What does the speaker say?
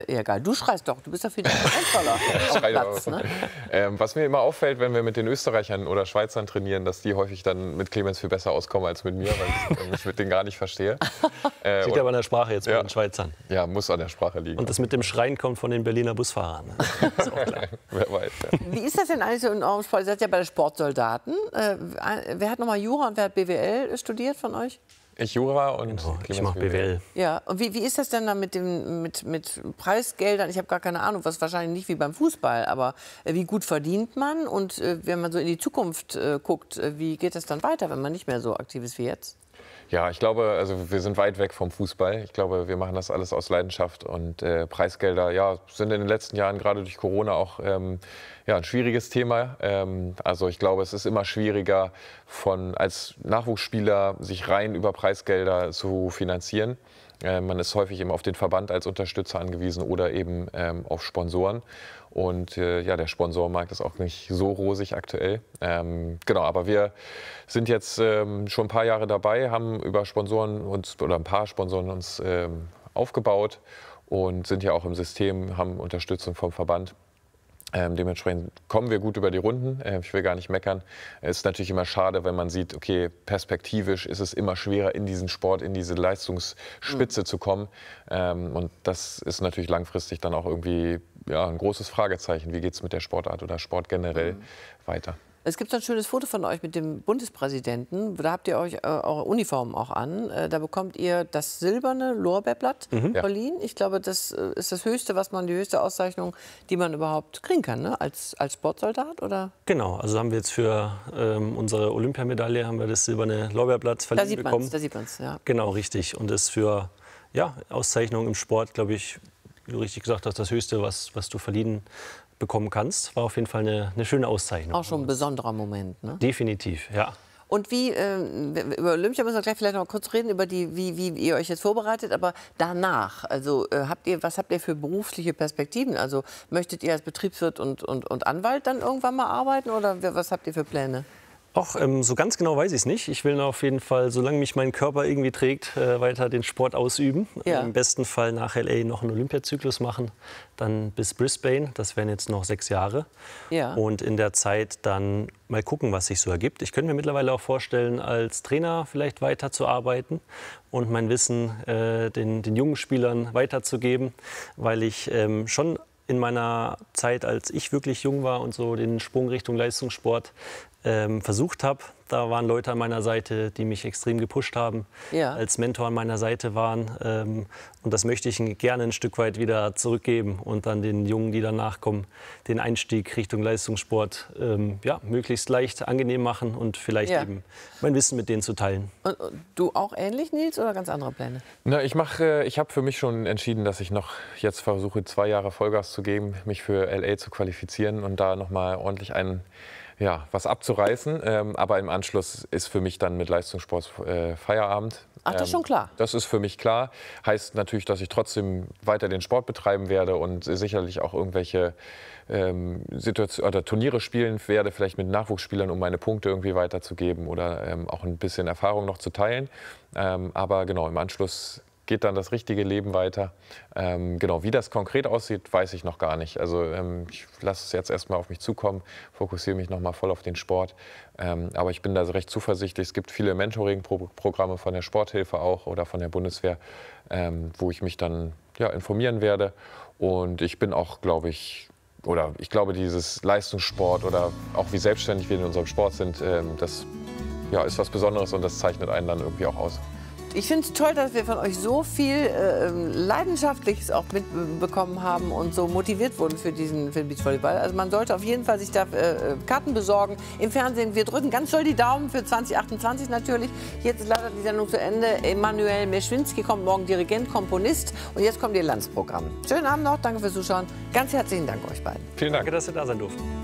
Ja, egal. Du schreist doch, du bist ja für den Fußballer auf dem Platz, ne? Was mir immer auffällt, wenn wir mit den Österreichern oder Schweizern trainieren, dass die häufig dann mit Clemens viel besser auskommen als mit mir, weil ich mich mit denen gar nicht verstehe. Liegt aber an der Sprache jetzt mit den Schweizern. Ja, muss an der Sprache liegen. Und das mit dem Schreien kommt von den Berliner Busfahrern. Das ist auch klar. Wer weiß. Ja. Wie ist das denn eigentlich so in eurem Sport? Ihr seid ja bei den Sportsoldaten. Wer hat nochmal Jura und wer hat BWL studiert von euch? Ich Jura und Genau, Clemens ich mache BWL. Ja, und wie ist das denn dann mit Preisgeldern? Ich habe gar keine Ahnung, was wahrscheinlich nicht wie beim Fußball, aber wie gut verdient man? Und wenn man so in die Zukunft guckt, wie geht das dann weiter, wenn man nicht mehr so aktiv ist wie jetzt? Ja, ich glaube, also wir sind weit weg vom Fußball. Ich glaube, wir machen das alles aus Leidenschaft und Preisgelder, ja, sind in den letzten Jahren gerade durch Corona auch ja, ein schwieriges Thema. Also ich glaube, es ist immer schwieriger, als Nachwuchsspieler sich rein über Preisgelder zu finanzieren. Man ist häufig eben auf den Verband als Unterstützer angewiesen oder eben auf Sponsoren. Und ja, der Sponsorenmarkt ist auch nicht so rosig aktuell. Genau, aber wir sind jetzt schon ein paar Jahre dabei, haben über Sponsoren oder ein paar Sponsoren uns aufgebaut und sind ja auch im System, haben Unterstützung vom Verband. Dementsprechend kommen wir gut über die Runden. Ich will gar nicht meckern. Es ist natürlich immer schade, wenn man sieht, okay, perspektivisch ist es immer schwerer, in diesen Sport, in diese Leistungsspitze zu kommen. Und das ist natürlich langfristig dann auch irgendwie ja, ein großes Fragezeichen. Wie geht es mit der Sportart oder Sport generell weiter? Es gibt so ein schönes Foto von euch mit dem Bundespräsidenten. Da habt ihr euch eure Uniformen auch an. Da bekommt ihr das silberne Lorbeerblatt verliehen. Ich glaube, das ist das Höchste, die höchste Auszeichnung, die man überhaupt kriegen kann, ne? Als Sportsoldat, oder? Genau, also haben wir jetzt für unsere Olympiamedaille haben wir das silberne Lorbeerblatt verliehen bekommen. Da sieht man es, ja. Genau, richtig. Und das für ja, Auszeichnung im Sport, glaube ich, wie du richtig gesagt hast, das Höchste, was du verliehen bekommen kannst. War auf jeden Fall eine schöne Auszeichnung. Auch schon ein besonderer Moment, ne? Definitiv, ja. Und über Olympia müssen wir gleich vielleicht noch kurz reden, über wie ihr euch jetzt vorbereitet, aber danach, also was habt ihr für berufliche Perspektiven? Also möchtet ihr als Betriebswirt und Anwalt dann irgendwann mal arbeiten oder was habt ihr für Pläne? Auch so ganz genau weiß ich es nicht. Ich will auf jeden Fall, solange mich mein Körper irgendwie trägt, weiter den Sport ausüben. Ja. Im besten Fall nach LA noch einen Olympiazyklus machen, dann bis Brisbane. Das wären jetzt noch 6 Jahre. Ja. Und in der Zeit dann mal gucken, was sich so ergibt. Ich könnte mir mittlerweile auch vorstellen, als Trainer vielleicht weiterzuarbeiten und mein Wissen den jungen Spielern weiterzugeben, weil ich schon in meiner Zeit, als ich wirklich jung war und so den Sprung Richtung Leistungssport versucht habe. Da waren Leute an meiner Seite, die mich extrem gepusht haben, als Mentor an meiner Seite waren. Und das möchte ich gerne ein Stück weit wieder zurückgeben und dann den Jungen, die danach kommen, den Einstieg Richtung Leistungssport ja, möglichst leicht angenehm machen und vielleicht eben mein Wissen mit denen zu teilen. Und du auch ähnlich, Nils, oder ganz andere Pläne? Na, ich habe für mich schon entschieden, dass ich noch jetzt versuche, 2 Jahre Vollgas zu geben, mich für LA zu qualifizieren und da noch mal ordentlich was abzureißen. Aber im Anschluss ist für mich dann mit Leistungssport Feierabend. Ach, das ist schon klar? Das ist für mich klar. Heißt natürlich, dass ich trotzdem weiter den Sport betreiben werde und sicherlich auch irgendwelche Situationen oder Turniere spielen werde, vielleicht mit Nachwuchsspielern, um meine Punkte irgendwie weiterzugeben oder auch ein bisschen Erfahrung noch zu teilen. Aber genau, im Anschluss geht dann das richtige Leben weiter. Genau, wie das konkret aussieht, weiß ich noch gar nicht. Also ich lasse es jetzt erstmal auf mich zukommen, fokussiere mich noch mal voll auf den Sport. Aber ich bin da recht zuversichtlich. Es gibt viele Mentoring-Programme von der Sporthilfe auch oder von der Bundeswehr, wo ich mich dann informieren werde. Und ich bin auch, ich glaube, dieses Leistungssport oder auch wie selbstständig wir in unserem Sport sind, das ist was Besonderes und das zeichnet einen dann irgendwie auch aus. Ich finde es toll, dass wir von euch so viel Leidenschaftliches auch mitbekommen haben und so motiviert wurden für den Beachvolleyball. Also man sollte auf jeden Fall sich da Karten besorgen. Im Fernsehen, wir drücken ganz doll die Daumen für 2028 natürlich. Jetzt ist leider die Sendung zu Ende. Emanuel Meschwinski kommt morgen, Dirigent, Komponist. Und jetzt kommt Ihr Landsprogramm. Schönen Abend noch, danke fürs Zuschauen. Ganz herzlichen Dank euch beiden. Vielen Dank. Danke, dass ihr da sein durften.